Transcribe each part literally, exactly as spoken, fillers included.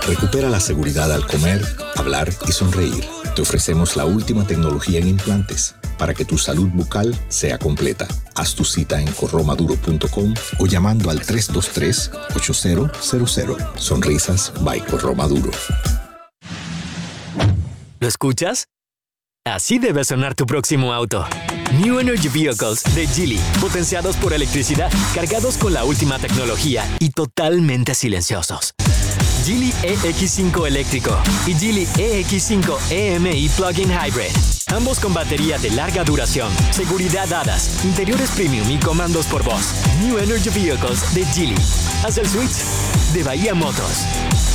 Recupera la seguridad al comer, hablar y sonreír. Te ofrecemos la última tecnología en implantes para que tu salud bucal sea completa. Haz tu cita en corromaduro punto com o llamando al tres dos tres, ocho cero cero cero. Sonrisas by Corromaduro. ¿Lo escuchas? Así debe sonar tu próximo auto. New Energy Vehicles de Geely, potenciados por electricidad, cargados con la última tecnología y totalmente silenciosos. Geely E X cinco eléctrico y Geely E X cinco E M I Plug-in Hybrid. Ambos con batería de larga duración, seguridad A D A S, interiores premium y comandos por voz. New Energy Vehicles de Geely. Haz el switch de Bahía Motors.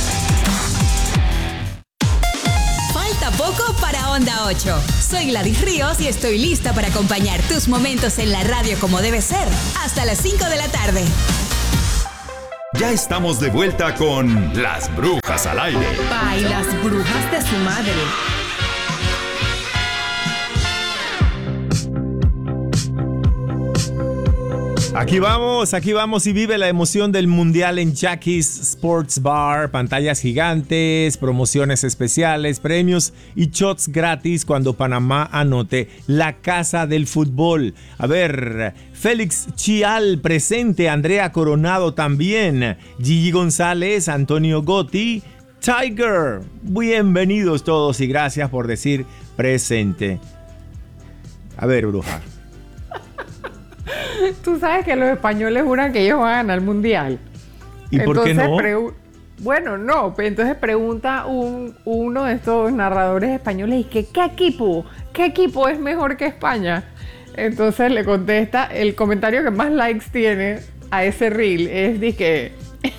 Falta poco para Onda ocho. Soy Gladys Ríos y estoy lista para acompañar tus momentos en la radio como debe ser. Hasta las cinco de la tarde. Ya estamos de vuelta con Las Brujas al Aire. Ay, las brujas de su madre. Aquí vamos, aquí vamos y vive la emoción del Mundial en Jackie's Sports Bar. Pantallas gigantes, promociones especiales, premios y shots gratis cuando Panamá anote. La casa del fútbol. A ver, Félix Chial presente, Andrea Coronado también, Gigi González, Antonio Gotti, Tiger. Bienvenidos todos y gracias por decir presente. A ver, bruja. Tú sabes que los españoles juran que ellos van a ganar el mundial. ¿Y por entonces, qué no? Pregu- bueno, no. Entonces pregunta un, uno de estos narradores españoles y que ¿qué equipo? ¿Qué equipo es mejor que España? Entonces le contesta, el comentario que más likes tiene a ese reel es de que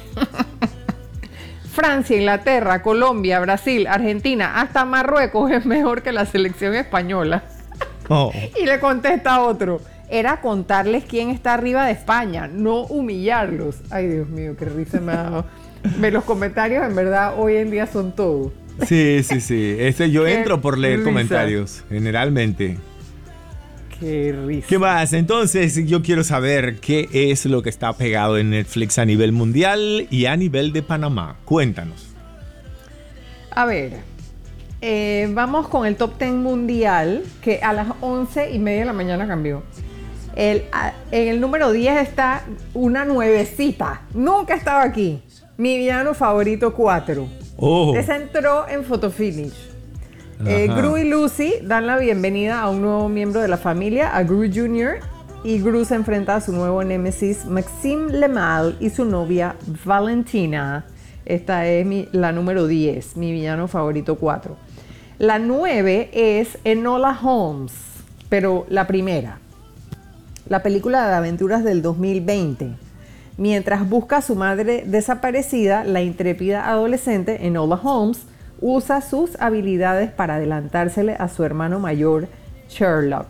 Francia, Inglaterra, Colombia, Brasil, Argentina, hasta Marruecos es mejor que la selección española. Oh. Y le contesta otro. Era contarles quién está arriba de España, no humillarlos. Ay, Dios mío, qué risa me ha dado. Los comentarios, en verdad, hoy en día son todo. Sí, sí, sí. Este, yo Qué entro por leer risa. comentarios, generalmente. Qué risa. ¿Qué más? Entonces, yo quiero saber qué es lo que está pegado en Netflix a nivel mundial y a nivel de Panamá. Cuéntanos. A ver, eh, vamos con el top diez mundial, que a las once y media de la mañana cambió. El, a, en el número diez está una nuevecita. Nunca estaba aquí. Mi villano favorito cuatro. Oh. Ese entró en Photofinish. Eh, Gru y Lucy dan la bienvenida a un nuevo miembro de la familia, a Gru junior Y Gru se enfrenta a su nuevo némesis, Maxime Lemal, y su novia, Valentina. Esta es mi, la número diez, mi villano favorito cuatro. La nueve es Enola Holmes, pero la primera. La película de aventuras del dos mil veinte. Mientras busca a su madre desaparecida, la intrépida adolescente Enola Holmes usa sus habilidades para adelantársele a su hermano mayor, Sherlock.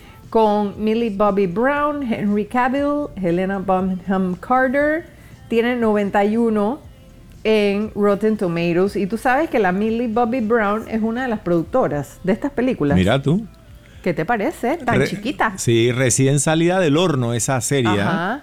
Con Millie Bobby Brown, Henry Cavill, Helena Bonham Carter, tiene noventa y uno en Rotten Tomatoes. Y tú sabes que la Millie Bobby Brown es una de las productoras de estas películas. Mira tú. ¿Qué te parece? Tan Re- chiquita. Sí, recién salida del horno esa serie. Ajá.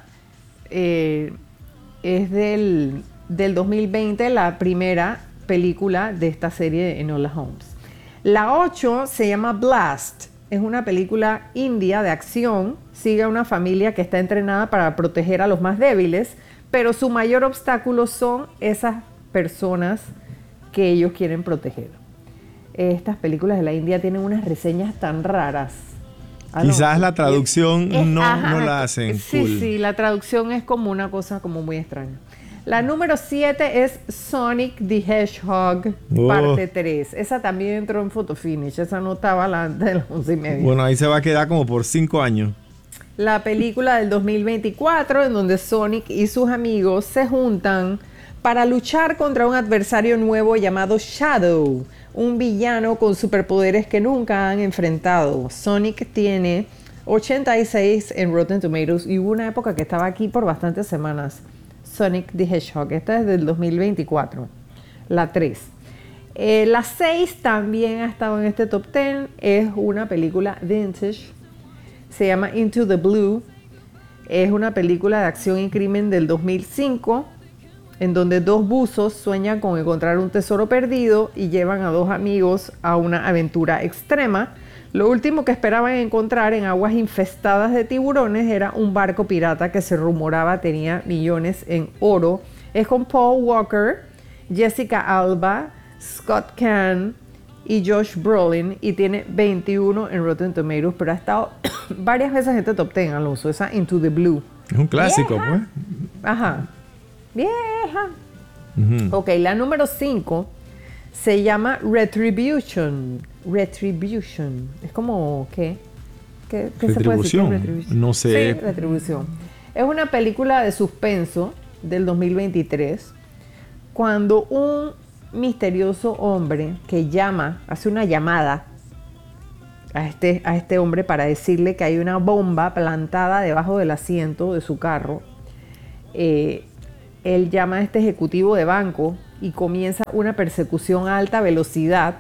Eh, es del, del dos mil veinte, la primera película de esta serie de Enola Holmes. La ocho se llama Blast. Es una película india de acción. Sigue a una familia que está entrenada para proteger a los más débiles, pero su mayor obstáculo son esas personas que ellos quieren proteger. Estas películas de la India tienen unas reseñas tan raras. Ah, Quizás no, la traducción es, no, ajá, no la hacen sí, full. sí, la traducción es como una cosa como muy extraña. La número siete es Sonic the Hedgehog, Oh. parte tres. Esa también entró en Photofinish. Esa no estaba la antes de las once y media. Bueno, ahí se va a quedar como por cinco años. La película del dos mil veinticuatro, en donde Sonic y sus amigos se juntan para luchar contra un adversario nuevo llamado Shadow, un villano con superpoderes que nunca han enfrentado. Sonic tiene ochenta y seis en Rotten Tomatoes y hubo una época que estaba aquí por bastantes semanas. Sonic the Hedgehog, esta es del dos mil veinticuatro, la tres. Eh, la seis también ha estado en este top diez, es una película vintage, se llama Into the Blue, es una película de acción y crimen del dos mil cinco. en donde dos buzos sueñan con encontrar un tesoro perdido y llevan a dos amigos a una aventura extrema. Lo último que esperaban encontrar en aguas infestadas de tiburones era un barco pirata que se rumoraba tenía millones en oro. Es con Paul Walker, Jessica Alba, Scott Caan y Josh Brolin y tiene veintiuno en Rotten Tomatoes, pero ha estado varias veces en este top diez, Alonso, esa Into the Blue. Es un clásico, Vieja. pues. Ajá. Vieja. Uh-huh. Ok, la número cinco se llama Retribution. Retribution. Es como, ¿qué? ¿Qué, qué se puede decir con Retribution? No sé. Sí, Retribution. Es una película de suspenso del dos mil veintitrés, cuando un misterioso hombre que llama, hace una llamada a este, a este hombre para decirle que hay una bomba plantada debajo del asiento de su carro. Eh, él llama a este ejecutivo de banco y comienza una persecución a alta velocidad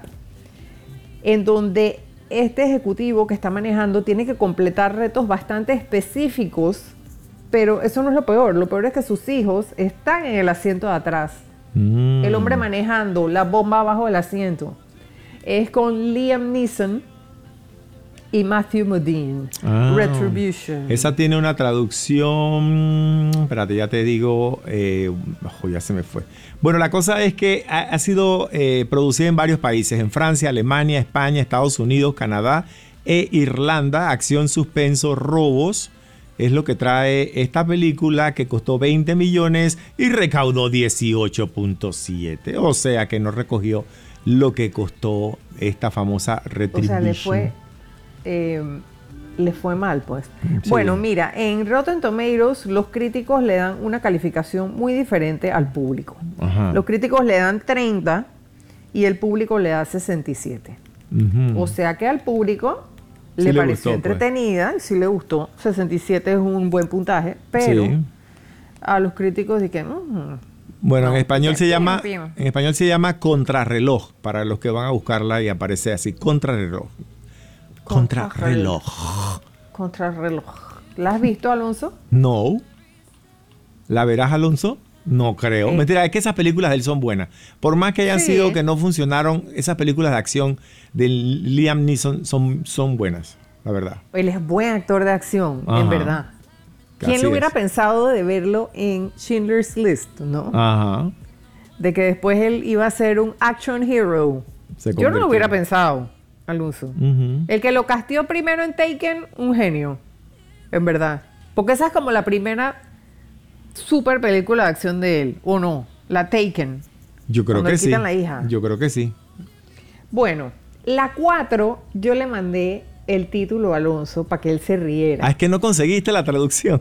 en donde este ejecutivo que está manejando tiene que completar retos bastante específicos, pero eso no es lo peor. Lo peor es que sus hijos están en el asiento de atrás. Mm. El hombre manejando la bomba abajo del asiento. Es con Liam Neeson y Matthew Modine. Ah, Retribution. Esa tiene una traducción. Espérate, ya te digo. Eh, oh, ya se me fue. Bueno, la cosa es que ha, ha sido eh, producida en varios países: en Francia, Alemania, España, Estados Unidos, Canadá e Irlanda. Acción, suspenso, robos. Es lo que trae esta película, que costó veinte millones y recaudó dieciocho punto siete. O sea que no recogió lo que costó esta famosa Retribution. O sea, le fue, eh, le fue mal, pues. Sí. Bueno, mira, en Rotten Tomatoes los críticos le dan una calificación muy diferente al público. Ajá. Los críticos le dan treinta y el público le da sesenta y siete. Uh-huh. O sea que al público sí le, le pareció gustó, entretenida, pues. Sí le gustó. sesenta y siete es un buen puntaje, pero sí. A los críticos dicen... Uh, bueno, no, en español se pim, llama pim. en español se llama Contrarreloj, para los que van a buscarla y aparece así, Contrarreloj. Contrarreloj. Contrarreloj. ¿La has visto, Alonso? No. ¿La verás, Alonso? No creo. Eh. Mentira, es que esas películas de él son buenas. Por más que hayan Sí. sido que no funcionaron, esas películas de acción de Liam Neeson son, son buenas, la verdad. Él es buen actor de acción, Ajá. en verdad. ¿Quién Así lo hubiera es. pensado de verlo en Schindler's List, no? Ajá. De que después él iba a ser un action hero. Se Yo no lo convirtió. hubiera pensado, Alonso. Ujú. El que lo casteó primero en Taken, un genio, en verdad. Porque esa es como la primera super película de acción de él, ¿o no? La Taken. Yo creo Cuando que le sí. quitan la hija. Yo creo que sí. Bueno, la cuatro, yo le mandé el título a Alonso para que él se riera. Ah, es que no conseguiste la traducción.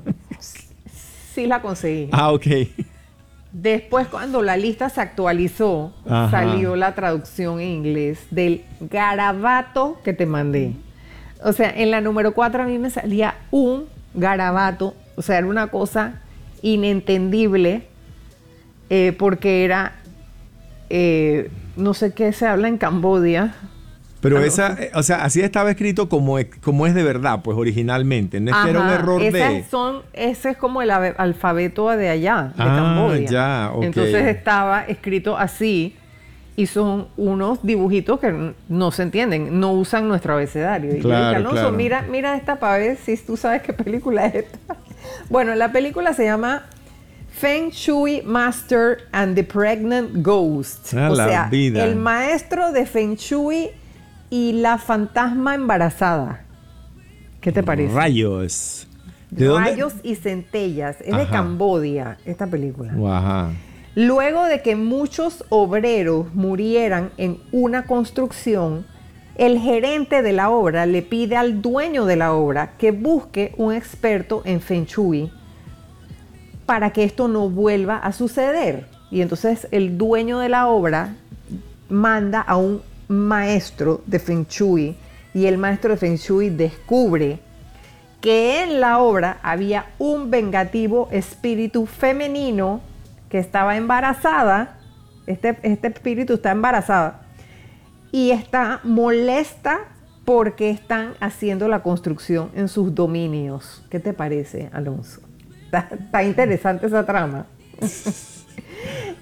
Sí la conseguí. Ah, ok. Después, cuando la lista se actualizó, Ajá. salió la traducción en inglés del garabato que te mandé. O sea, en la número cuatro a mí me salía un garabato. O sea, era una cosa inentendible eh, porque era, eh, no sé qué se habla en Cambodia. Pero Ah, esa, no. eh, o sea, así estaba escrito como, es- como es de verdad, pues originalmente. No es que era un Ajá, error esas de... son, ese es como el abe- alfabeto de allá, de Ah, Cambodia. ya, ok. Entonces estaba escrito así y son unos dibujitos que n- no se entienden, no usan nuestro abecedario. Y yo Claro, dije, Alonso, claro. mira, mira esta para ver si tú sabes qué película es esta. Bueno, la película se llama Feng Shui Master and the Pregnant Ghost. A o la sea, vida. el maestro de Feng Shui y la fantasma embarazada. ¿Qué te parece? Rayos. ¿De dónde? Rayos y centellas. Es de Ajá. Cambodia, esta película. Ajá. Luego de que muchos obreros murieran en una construcción, el gerente de la obra le pide al dueño de la obra que busque un experto en Feng Shui para que esto no vuelva a suceder. Y entonces el dueño de la obra manda a un maestro de Feng Shui y el maestro de Feng Shui descubre que en la obra había un vengativo espíritu femenino que estaba embarazada. Este, este espíritu está embarazada y está molesta porque están haciendo la construcción en sus dominios. ¿Qué te parece, Alonso? Está, está interesante esa trama.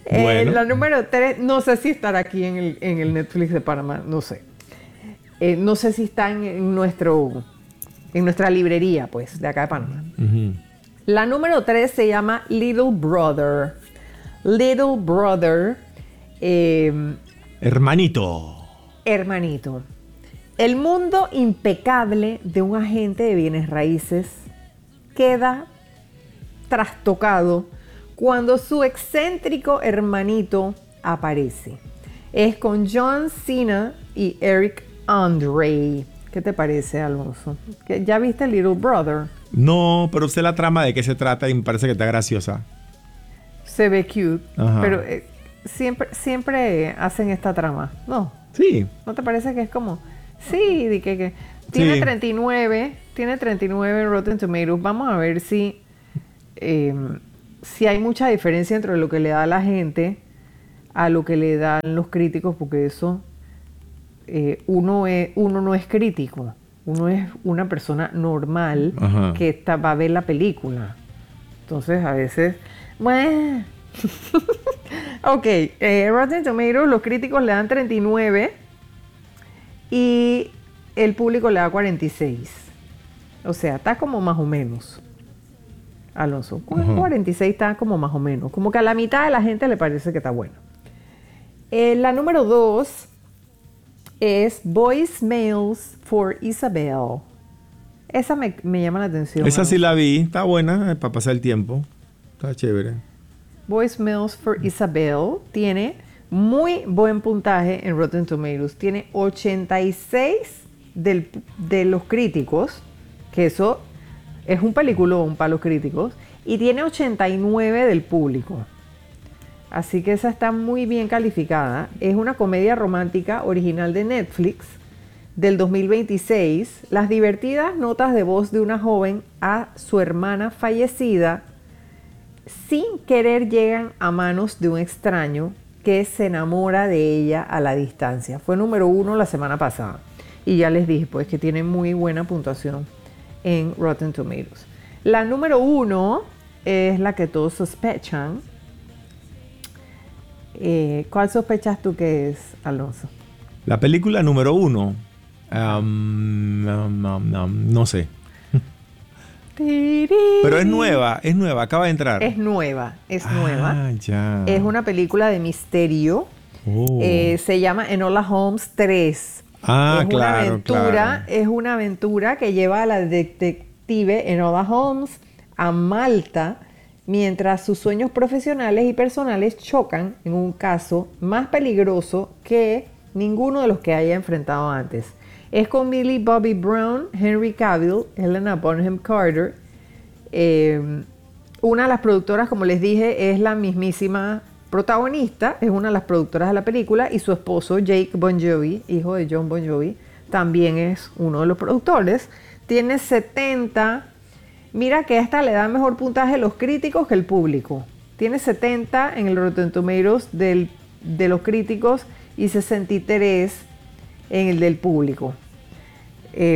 Eh, Bueno. La número tres, no sé si estará aquí en el, en el Netflix de Panamá, no sé. Eh, no sé si está en, en nuestro, en nuestra librería, pues, de acá de Panamá. Ujú. La número tres se llama Little Brother. Little Brother, eh, Hermanito. hermanito. El mundo impecable de un agente de bienes raíces queda trastocado cuando su excéntrico hermanito aparece. Es con John Cena y Eric Andre. ¿Qué te parece, Alonso? ¿Que ¿Ya viste Little Brother? No, pero sé la trama de qué se trata y me parece que está graciosa. Se ve cute, Ajá. pero eh, siempre, siempre hacen esta trama. No, Sí. ¿no te parece que es como... Sí, de que, que tiene Sí. treinta y nueve, tiene treinta y nueve Rotten Tomatoes. Vamos a ver si, eh, si hay mucha diferencia entre lo que le da la gente a lo que le dan los críticos, porque eso, eh, uno, es, uno no es crítico, uno es una persona normal. Ajá. que está, va a ver la película. Entonces, a veces, bueno... Ok, eh, Rotten Tomatoes, los críticos le dan treinta y nueve y el público le da cuarenta y seis. O sea, está como más o menos. Alonso, cu- Ajá. cuarenta y seis está como más o menos. Como que a la mitad de la gente le parece que está bueno. Eh, la número dos es Voicemails for Isabel. Esa me, me llama la atención. Esa sí Alonso. la vi. Está buena eh, para pasar el tiempo. Está chévere. Voicemails for Isabel tiene muy buen puntaje en Rotten Tomatoes. Tiene ochenta y seis del, de los críticos, que eso es un peliculón para los críticos, y tiene ochenta y nueve del público. Así que esa está muy bien calificada. Es una comedia romántica original de Netflix del dos mil veintiséis. Las divertidas notas de voz de una joven a su hermana fallecida sin querer llegan a manos de un extraño que se enamora de ella a la distancia. Fue número uno la semana pasada. Y ya les dije, pues, que tiene muy buena puntuación en Rotten Tomatoes. La número uno es la que todos sospechan. Eh, ¿Cuál sospechas tú que es, Alonso? La película número uno. um, um, um, um, no sé. Pero es nueva, es nueva, acaba de entrar. Es nueva, es Ah, nueva. ya. Es una película de misterio. Oh. Eh, se llama Enola Holmes tres. Ah, es claro, una aventura, claro. es una aventura que lleva a la detective Enola Holmes a Malta mientras sus sueños profesionales y personales chocan en un caso más peligroso que ninguno de los que haya enfrentado antes. Es con Millie Bobby Brown, Henry Cavill, Helena Bonham Carter. Eh, una de las productoras, como les dije, es la mismísima protagonista, es una de las productoras de la película, y su esposo Jake Bon Jovi, hijo de John Bon Jovi, también es uno de los productores. Tiene setenta. Mira que a esta le da mejor puntaje los críticos que el público. Tiene setenta en el Rotten Tomatoes del, de los críticos y sesenta y tres en el del público. Eh,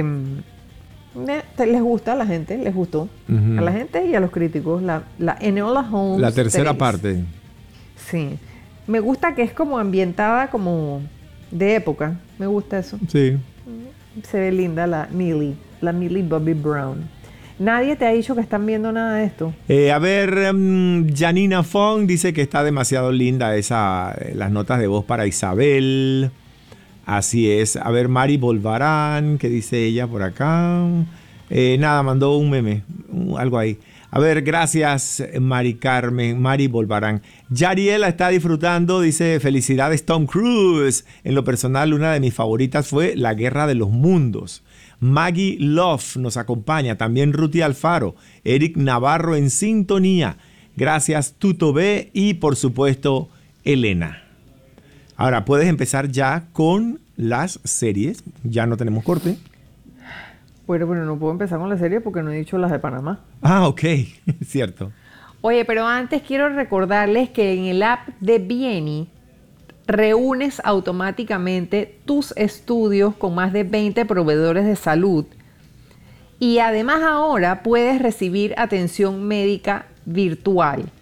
les gusta a la gente, les gustó. Ujú. A la gente y a los críticos. La, la Enola Holmes La tercera tres. parte. Sí. Me gusta que es como ambientada como de época. Me gusta eso. Sí. Se ve linda la Millie, la Millie Bobby Brown. Nadie te ha dicho que están viendo nada de esto. Eh, a ver, um, Janina Fong dice que está demasiado linda esa, eh, las notas de voz para Isabel. Así es. A ver, Mari Bolvarán, ¿qué dice ella por acá? Eh, nada, mandó un meme, un- algo ahí. A ver, gracias, Mari Carmen, Mari Bolvarán. Yariela está disfrutando, dice, felicidades Tom Cruise. En lo personal, una de mis favoritas fue La Guerra de los Mundos. Maggie Love nos acompaña, también Ruti Alfaro, Eric Navarro en sintonía. Gracias, Tuto B y, por supuesto, Elena. Ahora, puedes empezar ya con las series. Ya no tenemos corte. Bueno, pero no puedo empezar con la serie porque no he dicho las de Panamá. Ah, ok. Cierto. Oye, pero antes quiero recordarles que en el app de Vieni reúnes automáticamente tus estudios con más de veinte proveedores de salud y además ahora puedes recibir atención médica virtual.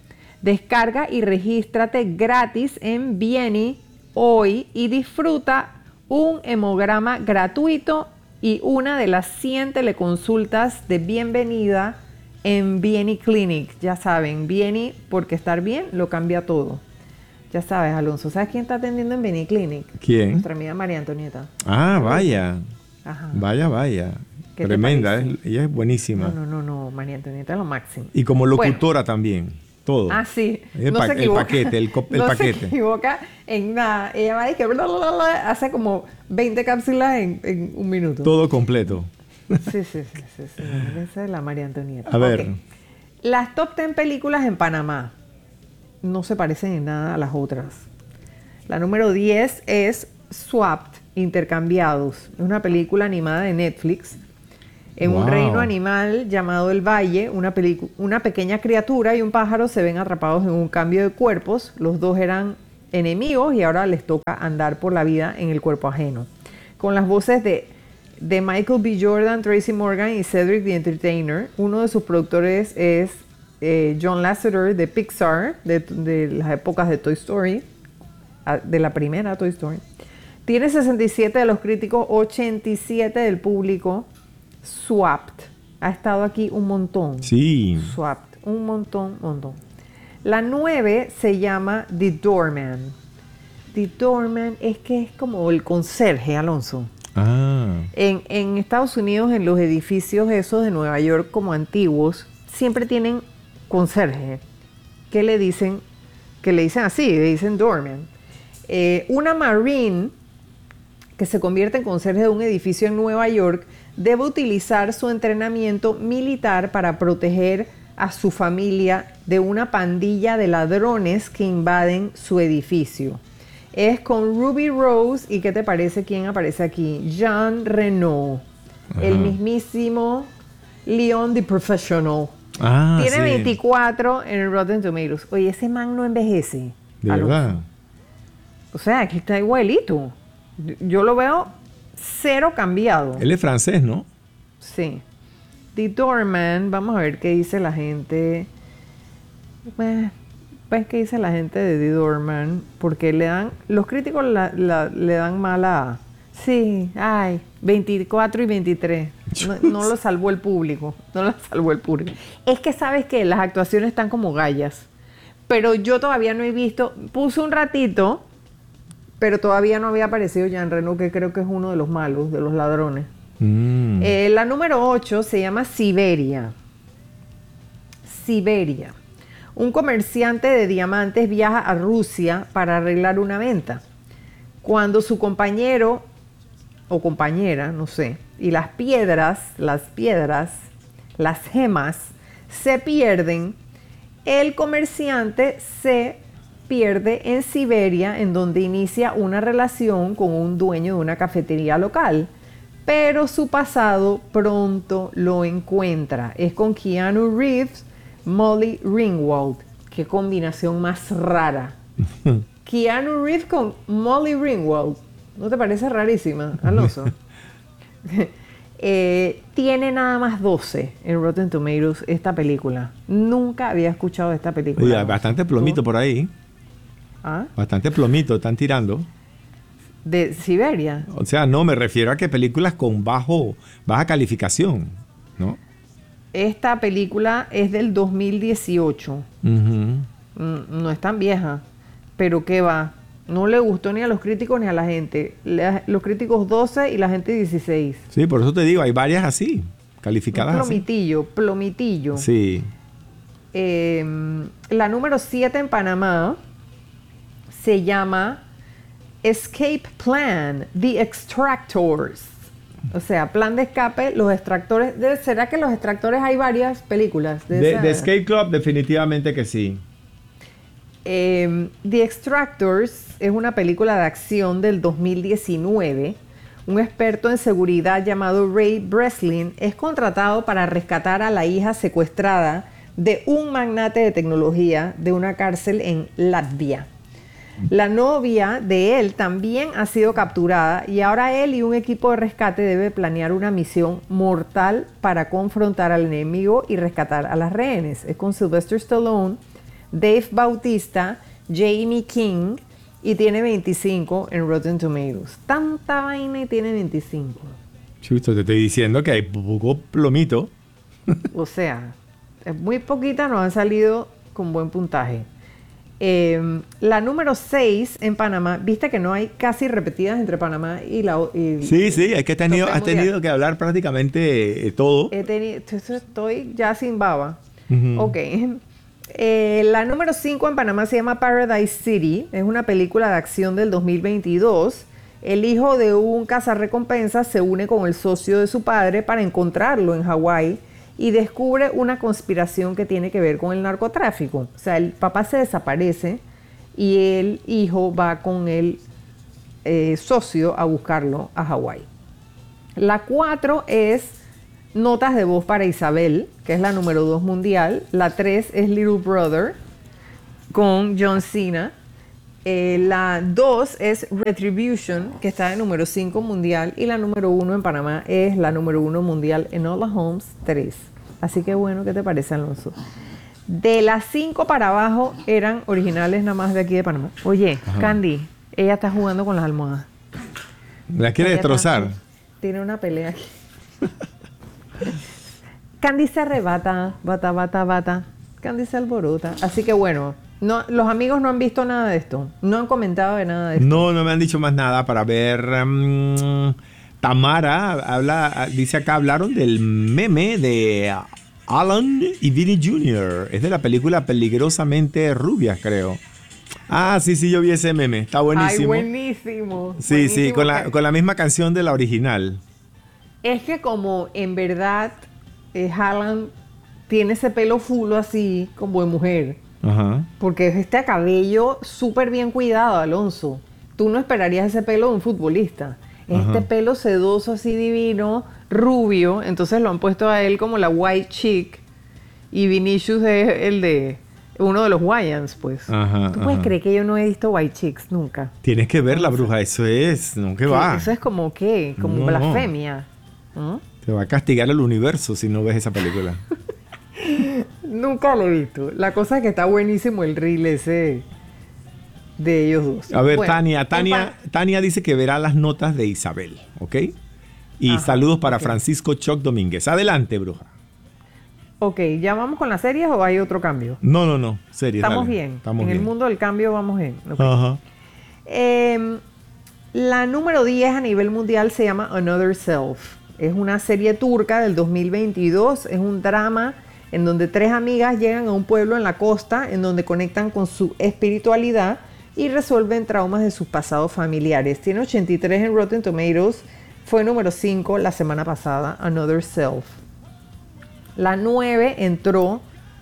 Descarga y regístrate gratis en Vieni hoy y disfruta un hemograma gratuito y una de las cien teleconsultas de bienvenida en Vieni Clinic. Ya saben, Vieni, porque estar bien lo cambia todo. Ya sabes, Alonso, ¿sabes quién está atendiendo en Vieni Clinic? ¿Quién? Nuestra amiga María Antonieta. Ah, vaya. Ajá. Vaya, vaya. ¿Qué te Tremenda, parece? es- ella es buenísima. No, no, no, no, María Antonieta es lo máximo. Y como locutora Bueno. también, todo. Ah, sí. El, no pa- se el equivoca. paquete, el, co- el no paquete. se equivoca en nada. Ella va y que bla, bla, bla, bla, hace como veinte cápsulas en, en un minuto. Todo completo. Sí, sí, sí, sí, sí. Esa es la María Antonieta. A ver. Ok. Las top diez películas en Panamá no se parecen en nada a las otras. La número diez es Swapped, Intercambiados. Es una película animada de Netflix. En un Wow. reino animal llamado El Valle, una, pelicu- una pequeña criatura y un pájaro se ven atrapados en un cambio de cuerpos. Los dos eran enemigos y ahora les toca andar por la vida en el cuerpo ajeno. Con las voces de, de Michael B. Jordan, Tracy Morgan y Cedric the Entertainer. Uno de sus productores es eh, John Lasseter de Pixar, de, de las épocas de Toy Story, a- de la primera Toy Story. Tiene sesenta y siete de los críticos, ochenta y siete del público. Swapped. Ha estado aquí un montón. Sí. Swapped. Un montón, montón. La nueve se llama The Doorman. The Doorman es que es como el conserje, Alonso. Ah. En, en Estados Unidos, en los edificios esos de Nueva York como antiguos, siempre tienen conserje. Que le dicen, que le dicen así, le dicen doorman. Eh, una Marine que se convierte en conserje de un edificio en Nueva York debe utilizar su entrenamiento militar para proteger a su familia de una pandilla de ladrones que invaden su edificio. Es con Ruby Rose y ¿qué te parece quién aparece aquí? Jean Reno, el mismísimo Leon the Professional. Ah, Tiene sí. veinticuatro en Rotten Tomatoes. Oye, ese man no envejece. De Alonso. verdad. O sea, aquí está igualito. Yo- Yo lo veo cero cambiado. Él es francés, ¿no? Sí. The Doorman, vamos a ver qué dice la gente. Eh, Pues qué dice la gente de The Doorman, porque le dan, los críticos la- la- le dan mala. Sí, ay, veinticuatro y veintitrés. No, no lo salvó el público. No lo salvó el público. Es que sabes que las actuaciones están como gallas. Pero yo todavía no he visto. Puse un ratito, pero todavía no había aparecido Jean Reno, que creo que es uno de los malos, de los ladrones. Mm. Eh, la número ocho se llama Siberia. Siberia. Un comerciante de diamantes viaja a Rusia para arreglar una venta. Cuando su compañero o compañera, no sé, y las piedras, las piedras, las gemas se pierden, el comerciante se pierde en Siberia, en donde inicia una relación con un dueño de una cafetería local. Pero su pasado pronto lo encuentra. Es con Keanu Reeves, Molly Ringwald. Qué combinación más rara. Keanu Reeves con Molly Ringwald. ¿No te parece rarísima, Alonso? Eh, tiene nada más doce en Rotten Tomatoes esta película. Nunca había escuchado de esta película. Oye, bastante plomito por ahí. ¿Ah? Bastante plomito están tirando. De Siberia. O sea, no, me refiero a que películas con bajo, baja calificación, ¿no? Esta película es del dos mil dieciocho. Ujú. Mm, No es tan vieja, pero ¿qué va? No le gustó ni a los críticos ni a la gente. Le- los críticos doce y la gente dieciséis. Sí, por eso te digo, hay varias así, Un calificadas así. plomitillo, plomitillo. Sí. Eh, la número siete en Panamá se llama Escape Plan, The Extractors. O sea, plan de escape, los extractores. de- ¿Será que los extractores hay varias películas? De De, esa- de Escape Club, definitivamente que sí. Eh, The Extractors es una película de acción del dos mil diecinueve. Un experto en seguridad llamado Ray Breslin es contratado para rescatar a la hija secuestrada de un magnate de tecnología de una cárcel en Latvia. La novia de él también ha sido capturada y ahora él y un equipo de rescate debe planear una misión mortal para confrontar al enemigo y rescatar a las rehenes. Es con Sylvester Stallone, Dave Bautista, Jamie King, y tiene veinticinco en Rotten Tomatoes. Tanta vaina y tiene veinticinco. Chusto, te estoy diciendo que hay poco plomito. O sea, es muy poquita, nos han salido con buen puntaje. Eh, la número seis en Panamá, viste que no hay casi repetidas entre Panamá y la... Y, sí, sí, es que has tenido, has mundial. tenido que hablar prácticamente eh, todo. He tenido, estoy ya sin baba. Uh-huh. Ok. Eh, la número cinco en Panamá se llama Paradise City. Es una película de acción del dos mil veintidós. El hijo de un cazarrecompensas se une con el socio de su padre para encontrarlo en Hawái y descubre una conspiración que tiene que ver con el narcotráfico. O sea, el papá se desaparece y el hijo va con el eh, socio a buscarlo a Hawái. La cuatro es Notas de voz para Isabel, que es la número dos mundial. La tres es Little Brother con John Cena. Eh, la dos es Retribution, que está de número cinco mundial, y la número uno en Panamá es la número uno mundial, Enola Holmes tres. Así que bueno, ¿qué te parece, Alonso? De las cinco para abajo eran originales nada más de aquí de Panamá. Oye, ajá, Candy, ella está jugando con las almohadas. ¿La quiere ella destrozar? Está, tiene una pelea aquí. Candy se arrebata, bata, bata, bata. Candy se alborota. Así que bueno, no, los amigos no han visto nada de esto. No han comentado de nada de esto. No, no me han dicho más nada para ver. Um, Tamara habla, dice acá, hablaron del meme de Alan y Vinny junior Es de la película Peligrosamente Rubias, creo. Ah, sí, sí, yo vi ese meme. Está buenísimo. Ay, buenísimo. Sí, buenísimo. sí, con la, con la misma canción de la original. Es que como en verdad eh, Alan tiene ese pelo fulo así, como de mujer. Ajá. Porque es este cabello súper bien cuidado, Alonso. Tú no esperarías ese pelo de un futbolista. Es este pelo sedoso, así divino, rubio. Entonces lo han puesto a él como la white chick. Y Vinicius es el de uno de los Wayans, pues. Ajá, ¿Tú puedes ajá. creer que yo no he visto white chicks nunca? Tienes que verla, bruja. Eso es, no, ¿qué va? Eso es como, ¿qué? Como no, blasfemia. ¿Mm? Te va a castigar el universo si no ves esa película. Nunca la he visto. La cosa es que está buenísimo el reel ese de ellos dos. A ver, bueno, Tania, Tania, Tania dice que verá las notas de Isabel, ¿ok? Y ajá, saludos para okay. Francisco Choc Domínguez. Adelante, bruja. Ok, ¿ya vamos con las series o hay otro cambio? No, no, no, series. Estamos dale. bien. Estamos en bien. el mundo del cambio vamos bien. Okay. Ajá. Eh, la número diez a nivel mundial se llama Another Self. Es una serie turca del dos mil veintidós. Es un drama en donde tres amigas llegan a un pueblo en la costa en donde conectan con su espiritualidad y resuelven traumas de sus pasados familiares. Tiene ochenta y tres en Rotten Tomatoes. Fue número cinco la semana pasada, Another Self. La nueve entró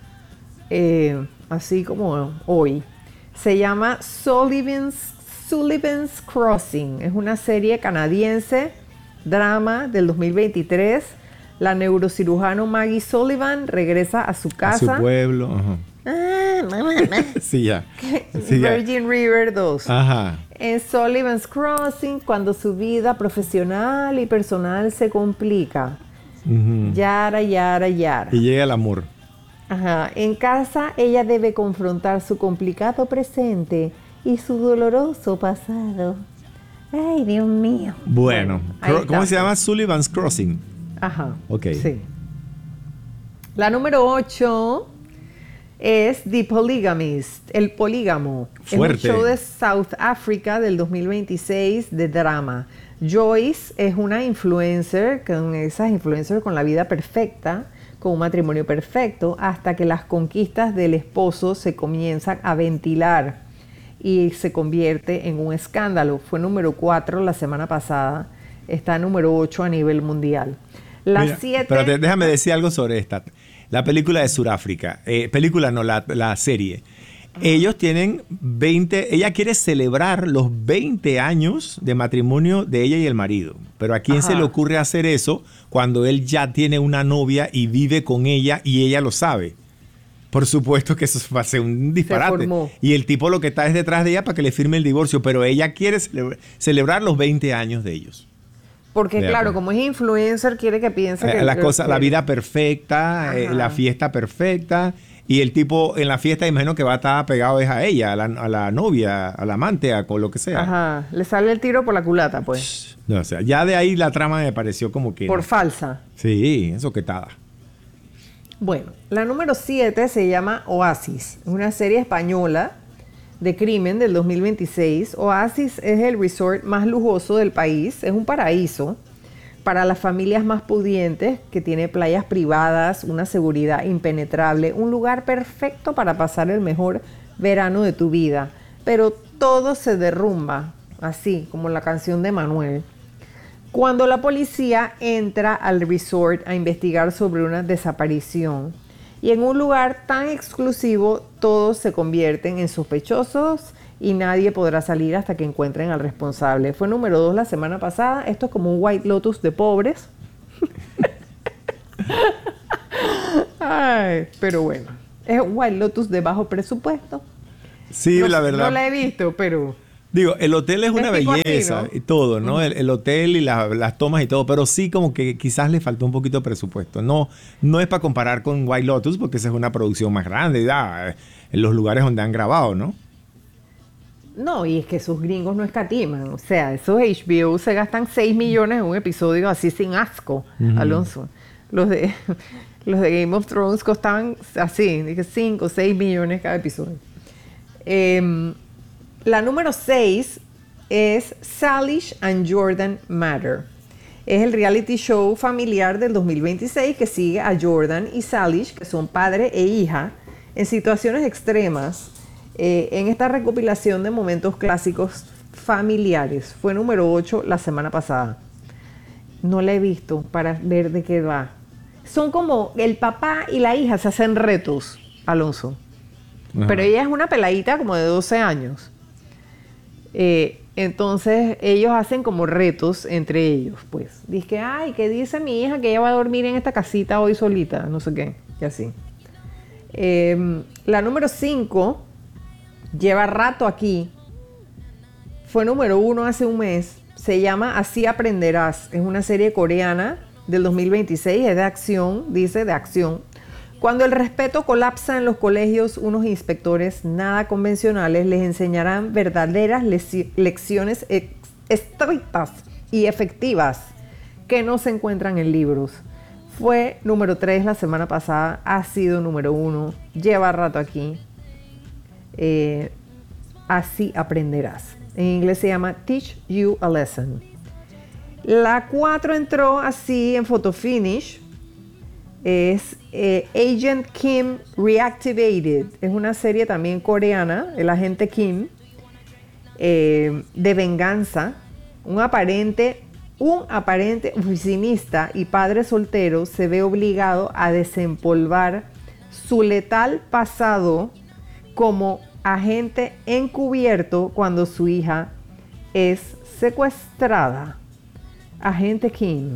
eh, así como hoy. Se llama Sullivan's, Sullivan's Crossing. Es una serie canadiense, drama del dos mil veintitrés. La neurocirujano Maggie Sullivan regresa a su casa. A su pueblo. Ajá. Ah, mamá, mamá. Sí, ya. Sí, Virgin ya. River dos. Ajá. En Sullivan's Crossing, cuando su vida profesional y personal se complica. Uh-huh. Yara, yara, yara. Y llega el amor. Ajá. En casa, ella debe confrontar su complicado presente y su doloroso pasado. Ay, Dios mío. Bueno, bueno ¿cómo se llama? Sullivan's Crossing. Ajá. Ok. Sí. La número ocho es The Polygamist, El Polígamo. Fuerte. Es un show de South Africa del dos mil veintiséis de drama. Joyce es una influencer, con esas influencers con la vida perfecta, con un matrimonio perfecto, hasta que las conquistas del esposo se comienzan a ventilar y se convierte en un escándalo. Fue número cuatro la semana pasada, está número ocho a nivel mundial. La siete... Pero déjame decir algo sobre esta. La película de Sudáfrica, eh, película no, la, la serie. Ellos tienen veinte, ella quiere celebrar los veinte años de matrimonio de ella y el marido. Pero ¿a quién Ajá. se le ocurre hacer eso cuando él ya tiene una novia y vive con ella y ella lo sabe? Por supuesto que eso va a ser un disparate. Y el tipo lo que está es detrás de ella para que le firme el divorcio, pero ella quiere celebra- celebrar los veinte años de ellos. Porque, de claro, acuerdo. Como es influencer, quiere que piense que... La, que cosa, que... la vida perfecta, eh, la fiesta perfecta, Y el tipo en la fiesta, imagino que va a estar pegado es a ella, a la, a la novia, a la amante, a con lo que sea. Ajá, le sale el tiro por la culata, pues. No, o sea, ya de ahí la trama me pareció como que... Por no. falsa. Sí, eso que estaba. Bueno, la número siete se llama Oasis, una serie española de crimen del dos mil veintiséis. Oasis es el resort más lujoso del país, es un paraíso para las familias más pudientes, que tiene playas privadas, una seguridad impenetrable, un lugar perfecto para pasar el mejor verano de tu vida. Pero todo se derrumba, así como la canción de Manuel, cuando la policía entra al resort a investigar sobre una desaparición. Y en un lugar tan exclusivo, todos se convierten en sospechosos y nadie podrá salir hasta que encuentren al responsable. Fue número dos la semana pasada. Esto es como un White Lotus de pobres. Ay, pero bueno, es un White Lotus de bajo presupuesto. Sí, no, la verdad. No la he visto, pero... Digo, el hotel es una Es tipo belleza así, ¿no? y todo, ¿no? El, el hotel y la- las tomas y todo, pero sí como que quizás le faltó un poquito de presupuesto. No, no es para comparar con White Lotus porque esa es una producción más grande, ya, en los lugares donde han grabado, ¿no? No, y es que esos gringos no escatiman. O sea, esos H B O se gastan seis millones en un episodio así sin asco, Ujú. Alonso. Los de, los de Game of Thrones costaban así, dije cinco o seis millones cada episodio. Em, la número seis es Salish and Jordan Matter. Es el reality show familiar del dos mil veintiséis que sigue a Jordan y Salish, que son padre e hija, en situaciones extremas, eh, en esta recopilación de momentos clásicos familiares. Fue número ocho la semana pasada. No la he visto para ver de qué va. Son como el papá y la hija se hacen retos, Alonso. Ajá. Pero ella es una peladita como de doce años. Eh, entonces ellos hacen como retos entre ellos, pues. Dice que, ay, ¿qué dice mi hija que ella va a dormir en esta casita hoy solita? No sé qué, y así. Eh, la número cinco lleva rato aquí. Fue número uno hace un mes. Se llama Así Aprenderás. Es una serie coreana del dos mil veintiséis. Es de acción, dice de acción. Cuando el respeto colapsa en los colegios, unos inspectores nada convencionales les enseñarán verdaderas leci- lecciones ex- estrictas y efectivas que no se encuentran en libros. Fue número tres la semana pasada, ha sido número uno, lleva rato aquí. Eh, Así Aprenderás. En inglés se llama Teach You a Lesson. La cuatro entró así en Photo Finish. Es eh, Agent Kim Reactivated. Es una serie también coreana, el agente Kim, eh, de venganza. Un aparente, un aparente oficinista y padre soltero se ve obligado a desempolvar su letal pasado como agente encubierto cuando su hija es secuestrada. Agente Kim.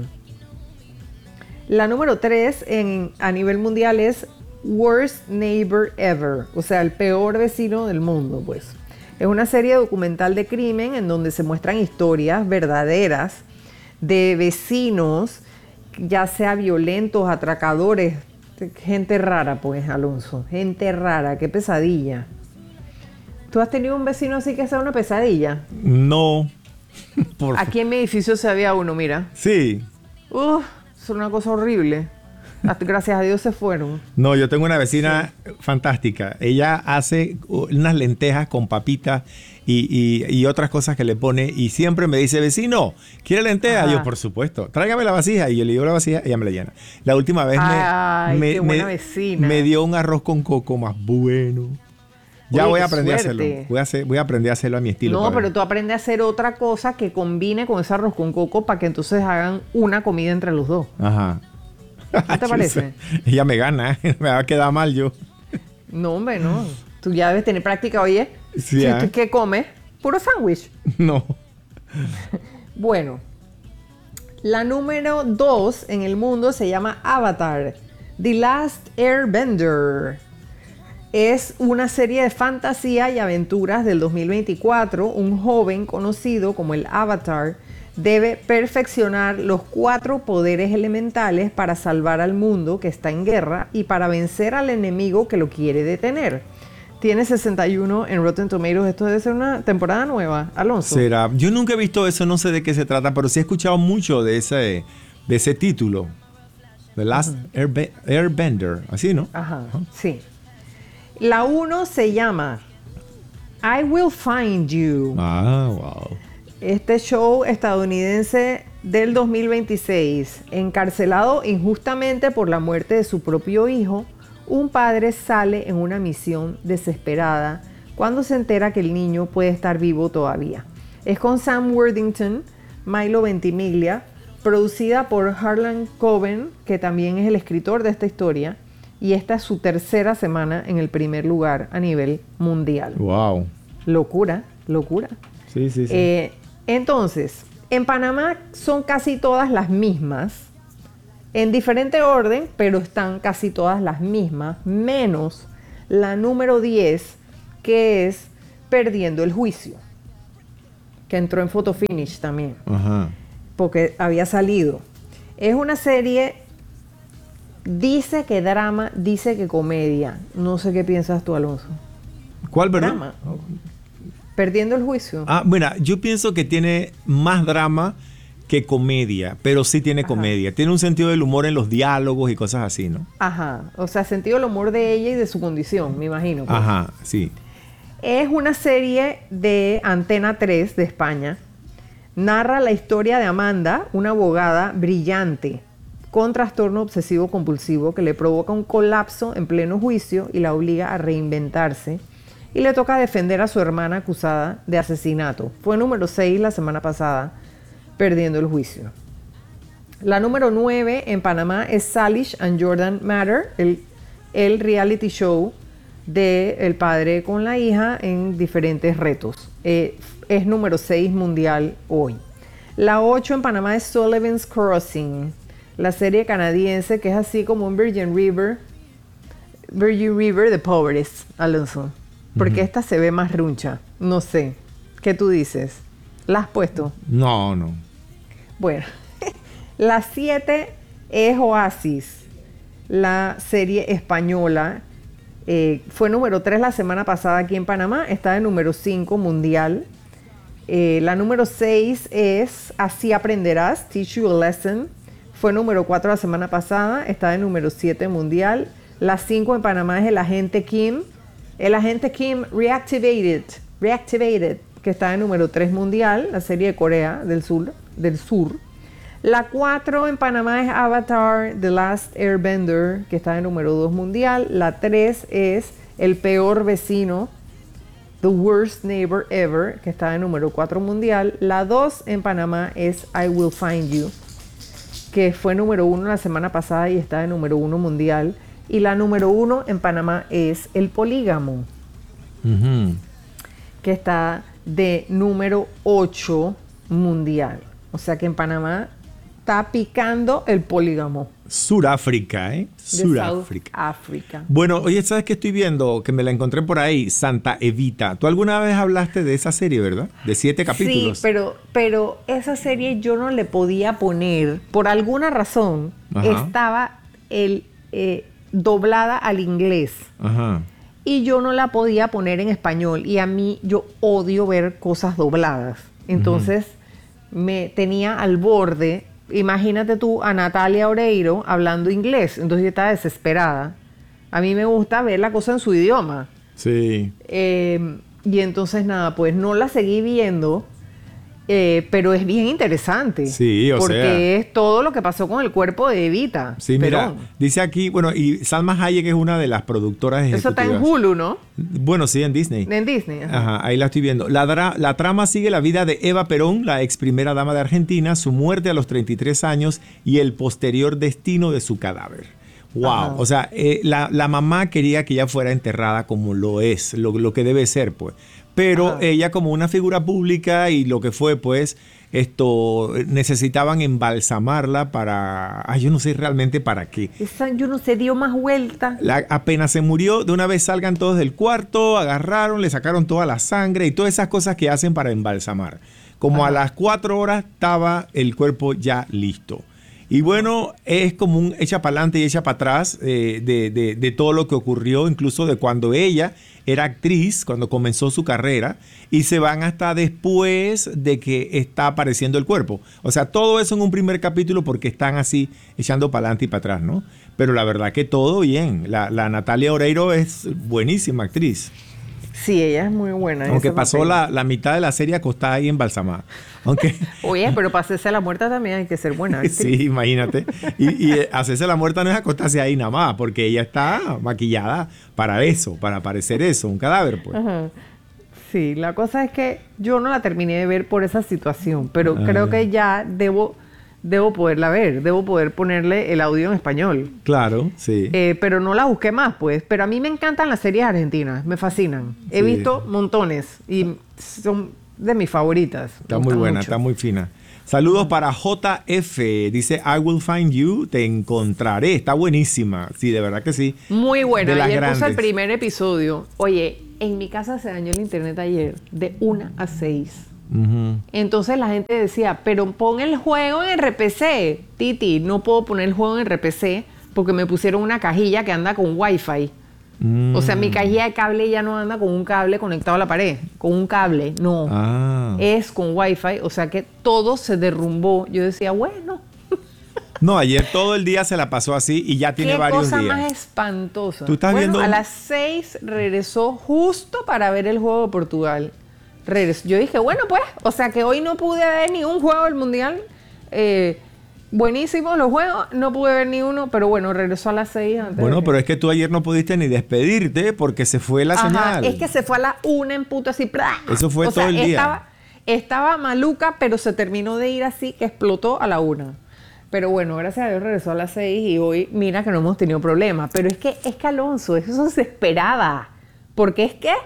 La número tres en, a nivel mundial es Worst Neighbor Ever, o sea, el peor vecino del mundo, pues. Es una serie documental de crimen en donde se muestran historias verdaderas de vecinos, ya sea violentos, atracadores, gente rara, pues, Alonso. Gente rara, qué pesadilla. ¿Tú has tenido un vecino así que sea una pesadilla? No. Por Aquí en mi edificio se había uno, mira. Sí. Uf, es una cosa horrible. Hasta- Gracias a Dios se fueron. No, yo tengo una vecina fantástica. Ella hace unas lentejas con papitas y, y- y otras cosas que le pone y siempre me dice, vecino, ¿quiere lentejas? Ajá. Yo, por supuesto. Tráigame la vasija. Y yo le digo la vasija y ella me la llena. La última vez me, Ay, me, qué buena me- vecina. me dio un arroz con coco más bueno. Ya Oye, voy a qué aprender a suerte. hacerlo. Voy a, hacer, voy a aprender a hacerlo a mi estilo. No, para pero ver. tú aprendes a hacer otra cosa que combine con ese arroz con coco para que entonces hagan una comida entre los dos. Ajá. ¿No te parece? Ella me gana, ¿eh? Me va a quedar mal yo. No, hombre, no. Tú ya debes tener práctica, oye. Sí, ¿Sí, ¿ah? tú ¿Qué comes? Puro sándwich. No. Bueno, la número dos en el mundo se llama Avatar, The Last Airbender. Es una serie de fantasía y aventuras del dos mil veinticuatro. Un joven conocido como el Avatar debe perfeccionar los cuatro poderes elementales para salvar al mundo que está en guerra y para vencer al enemigo que lo quiere detener. Tiene sesenta y uno en Rotten Tomatoes. Esto debe ser una temporada nueva, Alonso. Será. Yo nunca he visto eso, no sé de qué se trata, pero sí he escuchado mucho de ese, de ese título. The Last uh-huh. Airbe- Airbender. Así, ¿no? Ajá, uh-huh. Sí. La uno se llama I Will Find You. Ah, wow. Este show estadounidense del dos mil veintiséis, encarcelado injustamente por la muerte de su propio hijo, un padre sale en una misión desesperada cuando se entera que el niño puede estar vivo todavía. Es con Sam Worthington, Milo Ventimiglia, producida por Harlan Coben, que también es el escritor de esta historia, y esta es su tercera semana en el primer lugar a nivel mundial. Wow. Locura, locura. Sí, sí, sí. Eh, entonces, en Panamá son casi todas las mismas, en diferente orden, pero están casi todas las mismas, menos la número diez, que es Perdiendo el Juicio, que entró en Photo Finish también, Ajá. porque había salido. Es una serie, dice que drama, dice que comedia. No sé qué piensas tú, Alonso. ¿Cuál, verdad? Drama. Perdiendo el Juicio. Ah, bueno, yo pienso que tiene más drama que comedia, pero sí tiene Ajá. comedia. Tiene un sentido del humor en los diálogos y cosas así, ¿no? Ajá, o sea, sentido del humor de ella y de su condición, me imagino. Pues. Ajá, sí. Es una serie de Antena tres de España. Narra la historia de Amanda, una abogada brillante con trastorno obsesivo compulsivo que le provoca un colapso en pleno juicio y la obliga a reinventarse. Y le toca defender a su hermana acusada de asesinato. Fue número seis la semana pasada, Perdiendo el Juicio. La número nueve en Panamá es Salish and Jordan Matter, el, el reality show de el padre con la hija en diferentes retos. Eh, es número seis mundial hoy. La ocho en Panamá es Sullivan's Crossing, la serie canadiense que es así como un Virgin River, Virgin River de pobres, Alonso. Porque uh-huh. esta se ve más runcha. No sé. ¿Qué tú dices? ¿La has puesto? No, no. Bueno. La siete es Oasis, la serie española. Eh, fue número tres la semana pasada aquí en Panamá. Está de número cinco mundial. Eh, la número seis es Así Aprenderás, Teach You a Lesson. Fue número cuatro la semana pasada. Está de número siete mundial. La cinco en Panamá es El Agente Kim. El Agente Kim Reactivated, Reactivated, que está en número tres mundial, la serie de Corea del Sur. Del sur. La cuatro en Panamá es Avatar, The Last Airbender, que está en número dos mundial. La tres es El Peor Vecino, The Worst Neighbor Ever, que está en número cuatro mundial. La dos en Panamá es I Will Find You, que fue número uno la semana pasada y está en número uno mundial. Y la número uno en Panamá es El Polígamo, uh-huh. que está de número ocho mundial. O sea que en Panamá está picando el polígamo. Suráfrica, ¿eh? Suráfrica. África. Bueno, oye, ¿sabes qué estoy viendo? Que me la encontré por ahí, Santa Evita. ¿Tú alguna vez hablaste de esa serie, verdad? De siete capítulos. Sí, pero, pero esa serie yo no le podía poner, por alguna razón, Ajá. estaba el... Eh, doblada al inglés. Ajá. Y yo no la podía poner en español. Y a mí, yo odio ver cosas dobladas. Entonces, uh-huh. me tenía al borde. Imagínate tú a Natalia Oreiro hablando inglés. Entonces yo estaba desesperada. A mí me gusta ver la cosa en su idioma. Sí. Eh, y entonces, nada, pues no la seguí viendo. Eh, pero es bien interesante. Sí, o porque sea. Porque es todo lo que pasó con el cuerpo de Evita. Sí, mira, Perón. Dice aquí, bueno, y Salma Hayek es una de las productoras ejecutivas. Eso está en Hulu, ¿no? Bueno, sí, en Disney. En Disney. Ajá, ajá ahí la estoy viendo. La, dra- la trama sigue la vida de Eva Perón, la ex primera dama de Argentina, su muerte a los treinta y tres años y el posterior destino de su cadáver. Wow, ajá. O sea, eh, la, la mamá quería que ella fuera enterrada como lo es, lo, lo que debe ser, pues. Pero ajá. ella como una figura pública y lo que fue, pues, esto, necesitaban embalsamarla para, ay, yo no sé realmente para qué. Esa, yo no sé, dio más vuelta. La, apenas se murió, de una vez salgan todos del cuarto, agarraron, le sacaron toda la sangre y todas esas cosas que hacen para embalsamar. Como Ajá. a las cuatro horas estaba el cuerpo ya listo. Y bueno, es como un echa para adelante y echa para atrás eh, de, de, de todo lo que ocurrió, incluso de cuando ella era actriz, cuando comenzó su carrera, y se van hasta después de que está apareciendo el cuerpo. O sea, todo eso en un primer capítulo porque están así echando para adelante y para atrás, ¿no? Pero la verdad que todo bien. La, la Natalia Oreiro es buenísima actriz. Sí, ella es muy buena. Aunque pasó la, la mitad de la serie acostada ahí embalsamada. Aunque... Oye, pero para hacerse la muerta también hay que ser buena actriz. Sí, imagínate. Y, y hacerse la muerta no es acostarse ahí nada más, porque ella está maquillada para eso, para parecer eso, un cadáver, pues. Ajá. Sí, la cosa es que yo no la terminé de ver por esa situación, pero Ah. creo que ya debo, debo poderla ver, debo poder ponerle el audio en español. Claro, sí. Eh, pero no la busqué más, pues. Pero a mí me encantan las series argentinas, me fascinan. He Sí. visto montones y son de mis favoritas. Me Está muy gustan buena, mucho. está muy fina. Saludos para J F. Dice, I will find you, te encontraré. Está buenísima. Sí, de verdad que sí. Muy buena. De las Ayer puse el grandes. primer episodio. Oye, en mi casa se dañó el internet ayer de una a seis. Ujú. Entonces la gente decía, pero pon el juego en R P C. Titi, no puedo poner el juego en R P C porque me pusieron una cajilla que anda con Wi-Fi. Mm. O sea, mi cajilla de cable ya no anda con un cable conectado a la pared. Con un cable, no. Ah. Es con Wi-Fi, o sea que todo se derrumbó. Yo decía, bueno, No, ayer todo el día se la pasó así y ya tiene qué varios cosa días. más espantosa. Tú estás bueno, viendo- a las seis regresó justo para ver el juego de Portugal. Regresó. Yo dije, bueno, pues, o sea que hoy no pude ver ni un juego del Mundial. Eh, buenísimos los juegos, no pude ver ni uno, pero bueno, regresó a las seis. Antes Bueno, de que- pero es que tú ayer no pudiste ni despedirte porque se fue la Ajá, señal. es que se fue a la una en puto así. ¡plá! Eso fue O sea, todo el día. Estaba, estaba maluca, pero se terminó de ir así que explotó a la una. Pero bueno, gracias a Dios regresó a las seis y hoy mira que no hemos tenido problemas. Pero es que, es que Alonso, eso se esperaba. Porque es que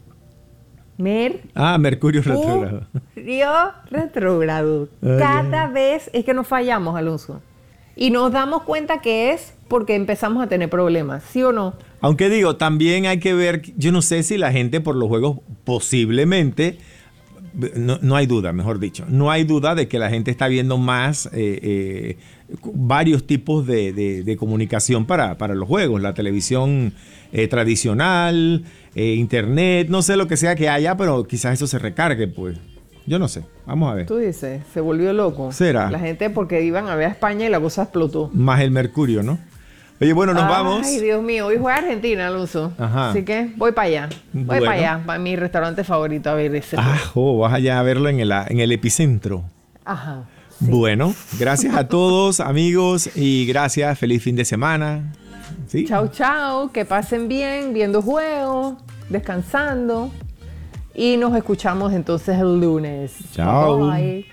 Mer Ah, Mercurio retrógrado. Mercurio retrógrado. Ay, Cada vez es que nos fallamos, Alonso. Y nos damos cuenta que es porque empezamos a tener problemas, ¿sí o no? Aunque digo, también hay que ver, yo no sé si la gente por los juegos posiblemente, no, no hay duda, mejor dicho, no hay duda de que la gente está viendo más eh, eh, varios tipos de, de- de comunicación para, para los juegos, la televisión eh, tradicional, eh, internet, no sé lo que sea que haya, pero quizás eso se recargue, pues. Yo no sé, vamos a ver. Tú dices, se volvió loco. ¿Será? La gente porque iban a ver a España y la cosa explotó. Más el Mercurio, ¿no? Oye, bueno, nos Ay, vamos. Ay, Dios mío, hoy juega Argentina, Alonso. Ajá. Así que voy para allá. Voy Bueno. para allá, para mi restaurante favorito a ver ese. Ah, oh, vas allá a verlo en el, en el epicentro. Ajá. Bueno, gracias a todos, amigos, y gracias. Feliz fin de semana. ¿Sí? Chao, chao. Que pasen bien, viendo juegos, descansando. Y nos escuchamos entonces el lunes. Chao. Bye.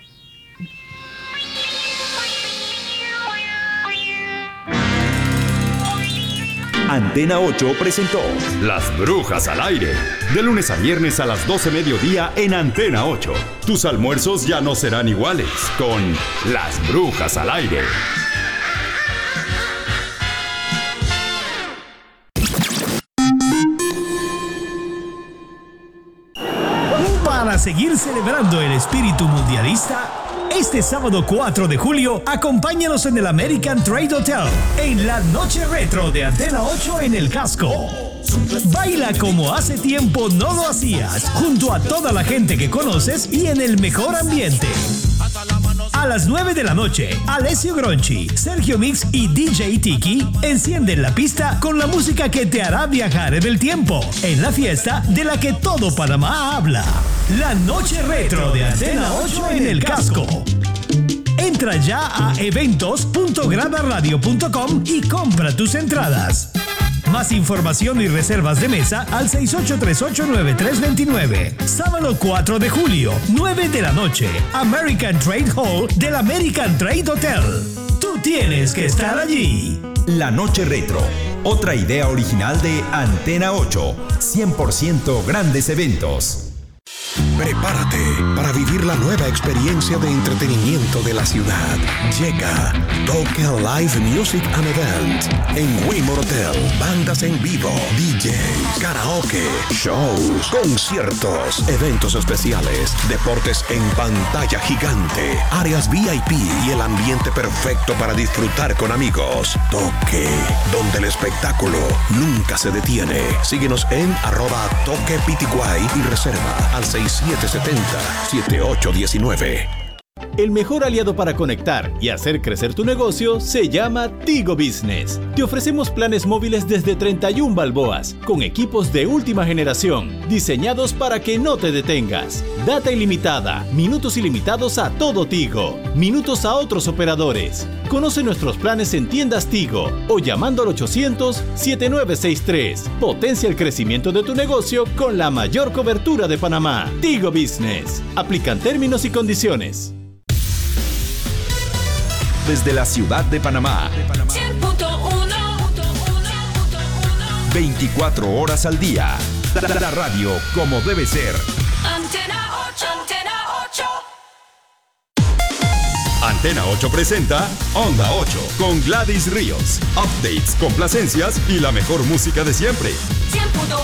Antena ocho presentó Las Brujas al Aire. De lunes a viernes a las doce mediodía en Antena ocho. Tus almuerzos ya no serán iguales con Las Brujas al Aire. Para seguir celebrando el espíritu mundialista, este sábado cuatro de julio, acompáñanos en el American Trade Hotel, en la noche retro de Antena ocho en el casco. Baila como hace tiempo no lo hacías, junto a toda la gente que conoces y en el mejor ambiente. A las nueve de la noche, Alessio Gronchi, Sergio Mix y D J Tiki encienden la pista con la música que te hará viajar en el tiempo, en la fiesta de la que todo Panamá habla. La noche retro de Antena ocho en el casco. Entra ya a eventos punto grada radio punto com y compra tus entradas. Más información y reservas de mesa al seis ocho tres ocho nueve tres dos nueve. Sábado cuatro de julio, nueve de la noche. American Trade Hall del American Trade Hotel. Tú tienes que estar allí. La Noche Retro, otra idea original de Antena ocho, cien por ciento grandes eventos. Prepárate para vivir la nueva experiencia de entretenimiento de la ciudad. Llega Toque Live Music and Event en Wilmore Hotel. Bandas en vivo, D Js, karaoke, shows, conciertos, eventos especiales, deportes en pantalla gigante, áreas V I P y el ambiente perfecto para disfrutar con amigos. Toque, donde el espectáculo nunca se detiene. Síguenos en arroba Toque P T Y y reserva al seis siete siete cero, siete ocho uno nueve. El mejor aliado para conectar y hacer crecer tu negocio se llama Tigo Business. Te ofrecemos planes móviles desde treinta y una balboas, con equipos de última generación, diseñados para que no te detengas. Data ilimitada, minutos ilimitados a todo Tigo, minutos a otros operadores. Conoce nuestros planes en tiendas Tigo o llamando al ochocientos, setenta y nueve sesenta y tres. Potencia el crecimiento de tu negocio con la mayor cobertura de Panamá. Tigo Business. Aplican términos y condiciones. Desde la ciudad de Panamá, cien punto uno, veinticuatro horas al día. La, la radio como debe ser. Antena ocho, Antena ocho. Antena ocho presenta Onda ocho con Gladys Ríos. Updates, complacencias y la mejor música de siempre. cien punto